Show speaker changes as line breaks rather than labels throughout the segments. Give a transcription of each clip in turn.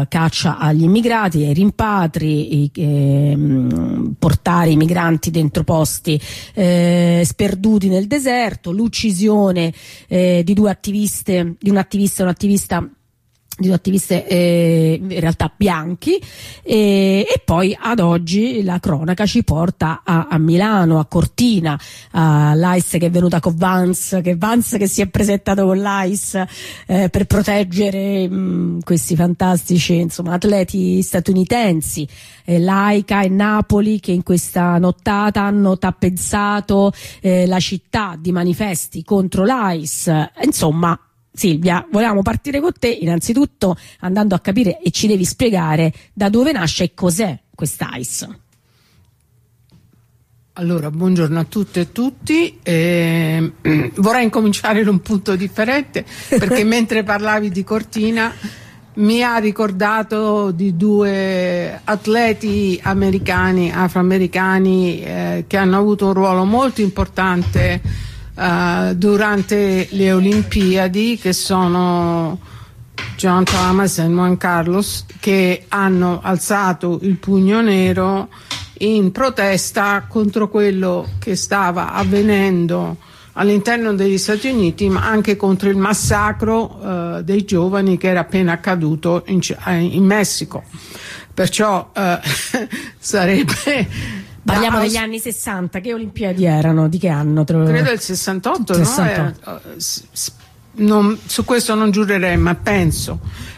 caccia agli immigrati, ai rimpatri, portare i migranti dentro posti sperduti nel deserto, l'uccisione di due attiviste, di un attivista e un'attivista, di due attiviste in realtà bianchi, e poi ad oggi la cronaca ci porta a Milano, a Cortina, all'AIS che è venuta con Vance che si è presentato con l'AIS per proteggere questi fantastici, insomma, atleti statunitensi, Laica e Napoli che in questa nottata hanno tappezzato la città di manifesti contro l'AIS. Insomma, Silvia, volevamo partire con te innanzitutto andando a capire, e ci devi spiegare da dove nasce e cos'è quest'AIS.
Allora, buongiorno a tutte e tutti. Vorrei incominciare da un punto differente, perché mentre parlavi di Cortina mi ha ricordato di due atleti americani, afroamericani, che hanno avuto un ruolo molto importante durante le Olimpiadi, che sono John Thomas e Juan Carlos, che hanno alzato il pugno nero in protesta contro quello che stava avvenendo all'interno degli Stati Uniti, ma anche contro il massacro dei giovani che era appena accaduto in Messico. Perciò sarebbe...
Parliamo degli anni 60, che Olimpiadi erano? Di che anno?
Credo il 68, 68. No? Su questo non giurerei, ma penso.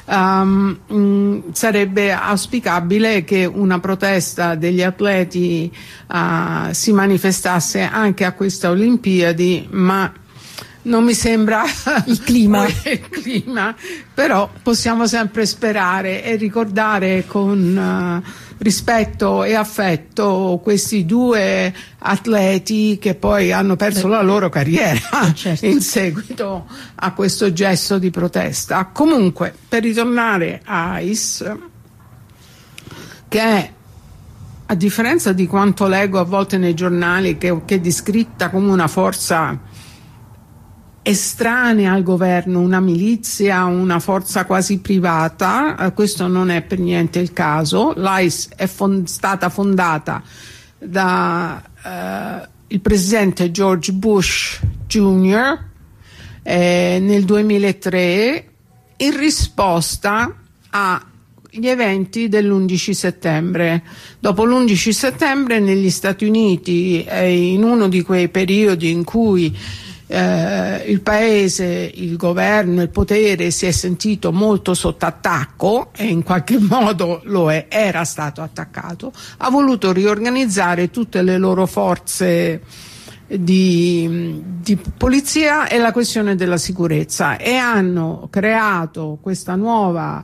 Sarebbe auspicabile che una protesta degli atleti si manifestasse anche a questa Olimpiadi, ma non mi sembra
il clima.
Il clima, però possiamo sempre sperare e ricordare con rispetto e affetto questi due atleti che poi hanno perso la loro carriera certo, in seguito a questo gesto di protesta. Comunque, per ritornare a AIS, che è, a differenza di quanto leggo a volte nei giornali, che è descritta come una forza estranea al governo, una milizia, una forza quasi privata, questo non è per niente il caso. L'AIS è stata fondata da il presidente George Bush Jr. Nel 2003 in risposta agli eventi dell'11 settembre. Dopo l'11 settembre negli Stati Uniti, in uno di quei periodi in cui il paese, il governo, il potere si è sentito molto sotto attacco, e in qualche modo era stato attaccato, ha voluto riorganizzare tutte le loro forze di polizia e la questione della sicurezza, e hanno creato questa nuova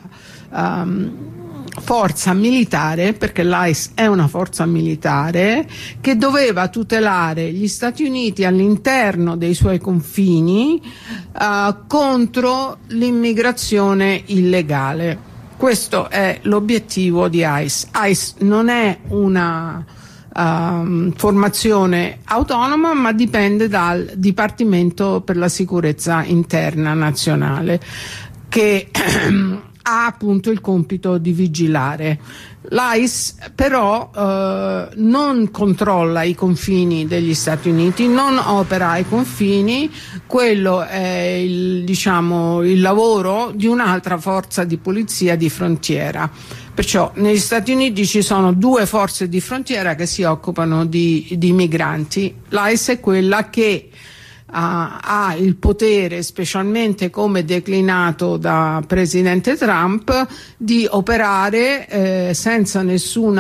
forza militare, perché l'AIS è una forza militare che doveva tutelare gli Stati Uniti all'interno dei suoi confini contro l'immigrazione illegale. Questo è l'obiettivo di AIS. AIS non è una formazione autonoma, ma dipende dal Dipartimento per la Sicurezza Interna Nazionale, che ha appunto il compito di vigilare. L'AIS però non controlla i confini degli Stati Uniti, non opera ai confini, quello è il lavoro di un'altra forza di polizia di frontiera. Perciò negli Stati Uniti ci sono due forze di frontiera che si occupano di migranti. L'AIS è quella che ha il potere, specialmente come declinato da Presidente Trump, di operare senza nessun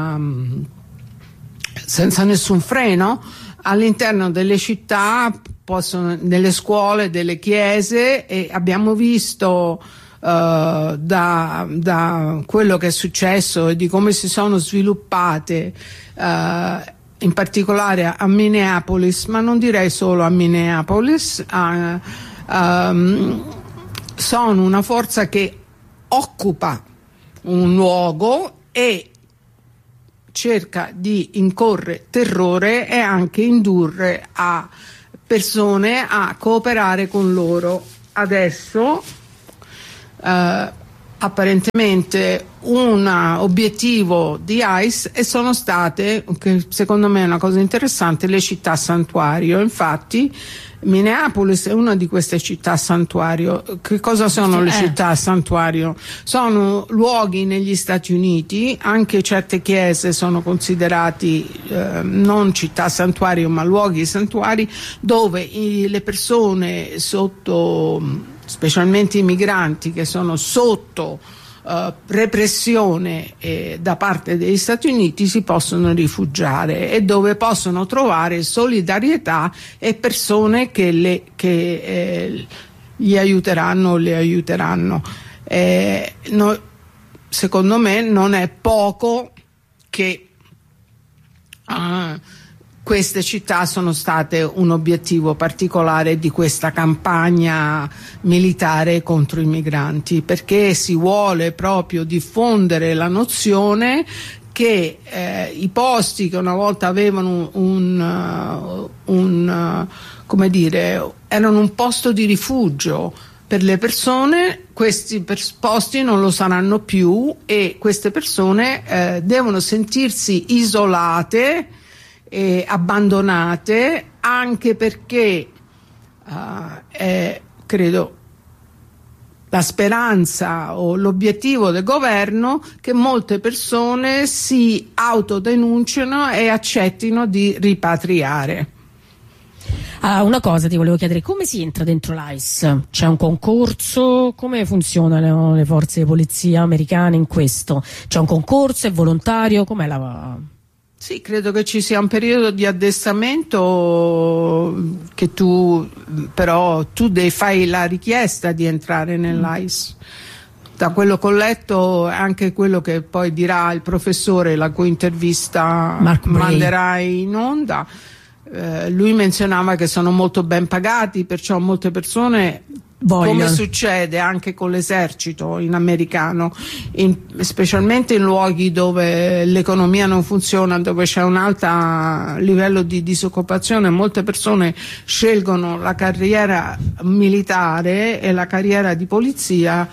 freno all'interno delle città, nelle scuole, delle chiese, e abbiamo visto da quello che è successo e di come si sono sviluppate in particolare a Minneapolis, ma non direi solo a Minneapolis, sono una forza che occupa un luogo e cerca di imporre terrore e anche indurre a persone a cooperare con loro. Adesso apparentemente un obiettivo di ICE, e sono state, che secondo me è una cosa interessante, le città santuario. Infatti Minneapolis è una di queste città santuario. Che cosa sono le città santuario? Sono luoghi negli Stati Uniti, anche certe chiese sono considerati non città santuario ma luoghi santuari, dove le persone sotto, specialmente i migranti che sono sotto repressione da parte degli Stati Uniti, si possono rifugiare, e dove possono trovare solidarietà e persone che gli aiuteranno o le aiuteranno. Secondo me non è poco che queste città sono state un obiettivo particolare di questa campagna militare contro i migranti, perché si vuole proprio diffondere la nozione che i posti che una volta avevano come dire, erano un posto di rifugio per le persone, questi posti non lo saranno più, e queste persone devono sentirsi isolate e abbandonate, anche perché è, credo, la speranza o l'obiettivo del governo che molte persone si autodenunciano e accettino di ripatriare.
Una cosa ti volevo chiedere: come si entra dentro l'ICE? C'è un concorso? Come funzionano le forze di polizia americane in questo? C'è un concorso? È volontario? Com'è la...
Sì, credo che ci sia un periodo di addestramento che però tu fai la richiesta di entrare nell'ICE. Da quello che ho letto, anche quello che poi dirà il professore, la cui intervista manderai in onda, lui menzionava che sono molto ben pagati, perciò molte persone, come succede anche con l'esercito in americano, specialmente in luoghi dove l'economia non funziona, dove c'è un alto livello di disoccupazione, molte persone scelgono la carriera militare e la carriera di polizia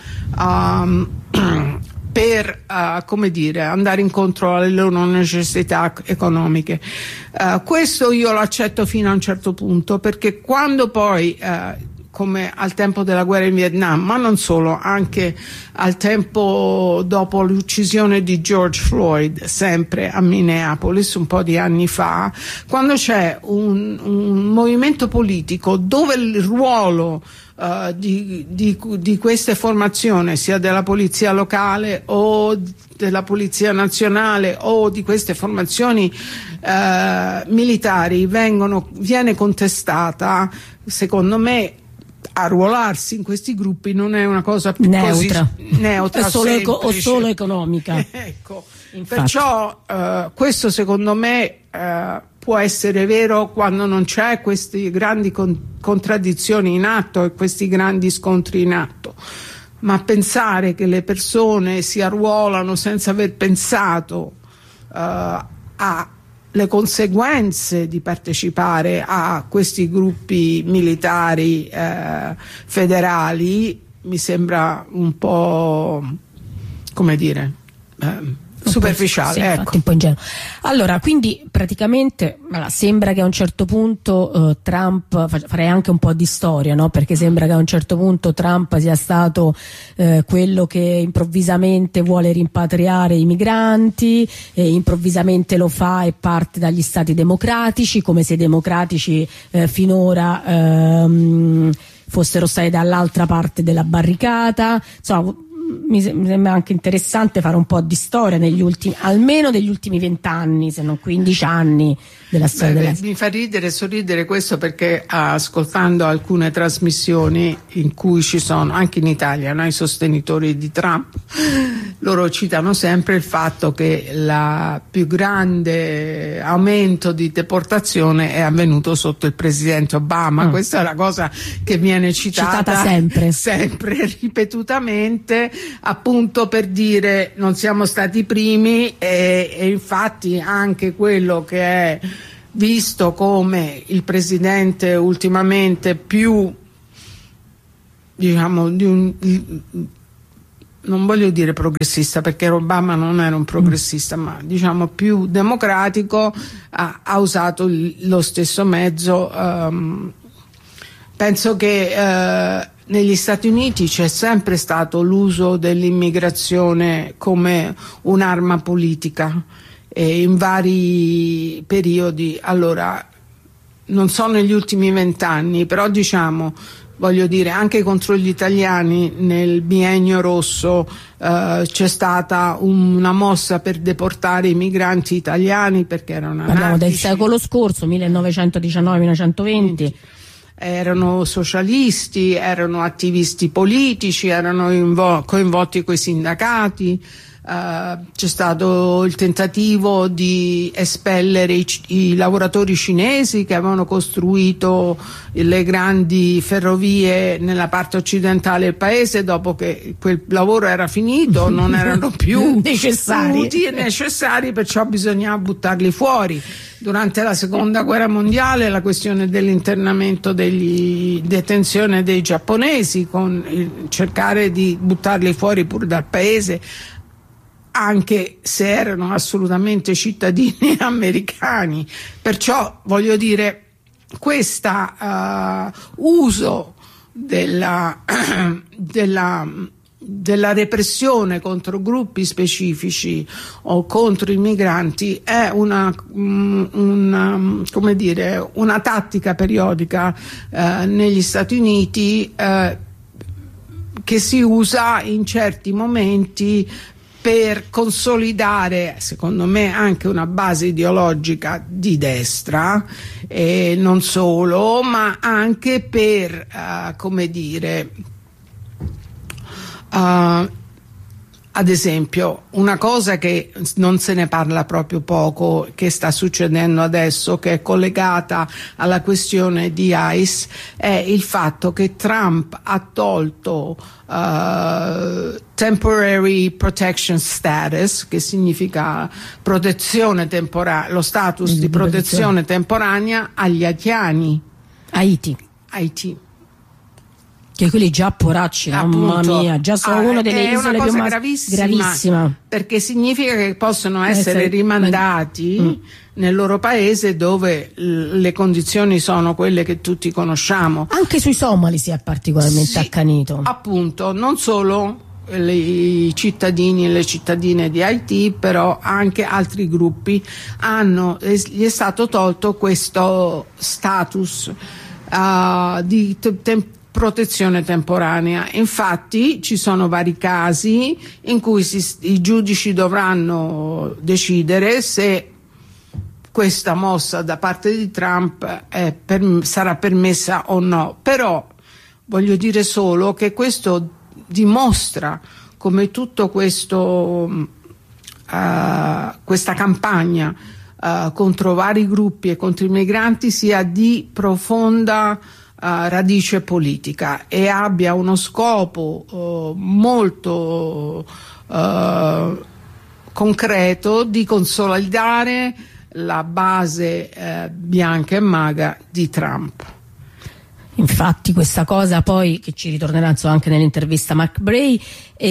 per come dire, andare incontro alle loro necessità economiche. Questo io lo accetto fino a un certo punto, perché quando poi come al tempo della guerra in Vietnam, ma non solo, anche al tempo dopo l'uccisione di George Floyd, sempre a Minneapolis un po' di anni fa, quando c'è un movimento politico dove il ruolo di queste formazioni, sia della polizia locale o della polizia nazionale o di queste formazioni militari, viene contestata, secondo me arruolarsi in questi gruppi non è una cosa più neutra
o solo economica.
Ecco, perciò questo secondo me può essere vero quando non c'è queste grandi contraddizioni in atto e questi grandi scontri in atto, ma pensare che le persone si arruolano senza aver pensato alle conseguenze di partecipare a questi gruppi militari federali mi sembra un po', come dire, superficiale,
sì,
ecco.
Infatti un po' ingenuo. Allora, quindi praticamente sembra che a un certo punto Trump, farei anche un po' di storia, no? Perché sembra che a un certo punto Trump sia stato quello che improvvisamente vuole rimpatriare i migranti, e improvvisamente lo fa e parte dagli stati democratici, come se i democratici finora fossero stati dall'altra parte della barricata. Insomma, mi sembra anche interessante fare un po' di storia almeno degli ultimi 20 anni, se non 15 anni della storia.
Mi fa ridere e sorridere questo, perché ascoltando alcune trasmissioni in cui ci sono, anche in Italia, i sostenitori di Trump, loro citano sempre il fatto che il più grande aumento di deportazione è avvenuto sotto il presidente Obama. Questa è la cosa che viene citata sempre ripetutamente, appunto per dire non siamo stati i primi, e infatti anche quello che è visto come il presidente ultimamente più, diciamo, non voglio dire progressista, perché Obama non era un progressista, ma diciamo più democratico, ha usato lo stesso mezzo. Penso che negli Stati Uniti c'è sempre stato l'uso dell'immigrazione come un'arma politica, in vari periodi. Allora, non so negli ultimi 20 anni, però diciamo, voglio dire, anche contro gli italiani nel biennio rosso c'è stata una mossa per deportare i migranti italiani perché erano anarchici.
Parliamo del secolo scorso, 1919-1920.
Erano socialisti, erano attivisti politici, erano coinvolti coi sindacati. C'è stato il tentativo di espellere i lavoratori cinesi che avevano costruito le grandi ferrovie nella parte occidentale del paese. Dopo che quel lavoro era finito, non erano più necessari, perciò bisognava buttarli fuori. Durante la seconda guerra mondiale la questione dell'internamento detenzione dei giapponesi, con cercare di buttarli fuori pure dal paese, anche se erano assolutamente cittadini americani. Perciò voglio dire, questo uso della repressione contro gruppi specifici o contro i migranti è una tattica periodica negli Stati Uniti, che si usa in certi momenti per consolidare, secondo me, anche una base ideologica di destra, e non solo, ma anche per ad esempio, una cosa che non se ne parla proprio poco, che sta succedendo adesso, che è collegata alla questione di ICE, è il fatto che Trump ha tolto temporary protection status, che significa protezione temporanea, lo status di protezione temporanea agli haitiani. Haiti.
Che quelli già poracci, mamma mia, già sono una delle isole più gravissima,
perché significa che possono essere rimandati nel loro paese, dove le condizioni sono quelle che tutti conosciamo.
Anche sui somali si è particolarmente accanito.
Appunto, non solo i cittadini e le cittadine di Haiti, però anche altri gruppi gli è stato tolto questo status di protezione temporanea. Infatti ci sono vari casi in cui i giudici dovranno decidere se questa mossa da parte di Trump sarà permessa o no. Però voglio dire solo che questo dimostra come tutto questa campagna contro vari gruppi e contro i migranti sia di profonda radice politica e abbia uno scopo molto concreto di consolidare la base bianca e maga di Trump.
Infatti questa cosa poi, che ci ritornerà anche nell'intervista a Mark Bray,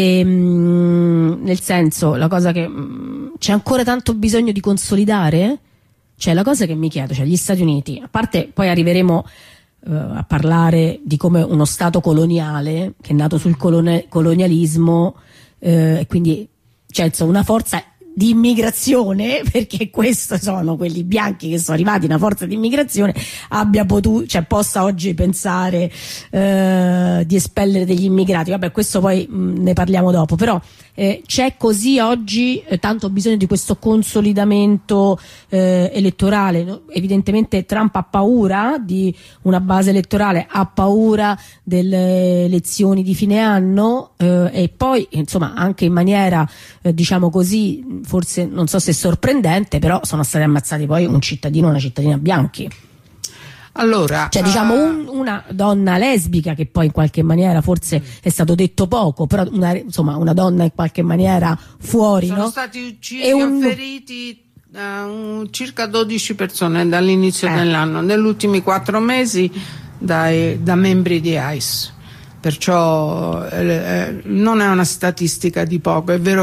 nel senso, la cosa che c'è ancora tanto bisogno di consolidare, cioè la cosa che mi chiedo, cioè gli Stati Uniti, a parte poi arriveremo a parlare di come uno stato coloniale che è nato sul colonialismo, e quindi una forza di immigrazione, perché questo sono quelli bianchi che sono arrivati, una forza di immigrazione, possa oggi pensare di espellere degli immigrati. Vabbè, questo poi ne parliamo dopo, però c'è così oggi tanto bisogno di questo consolidamento elettorale, no? Evidentemente Trump ha paura di una base elettorale, ha paura delle elezioni di fine anno, e poi insomma anche in maniera diciamo così, forse non so se sorprendente, però sono stati ammazzati poi un cittadino e una cittadina bianchi.
Allora,
una donna lesbica, che poi in qualche maniera forse è stato detto poco, però una donna in qualche maniera fuori,
sono stati uccisi o feriti circa 12 persone dall'inizio dell'anno, negli ultimi 4 mesi da membri di ICE. perciò non è una statistica di poco. È vero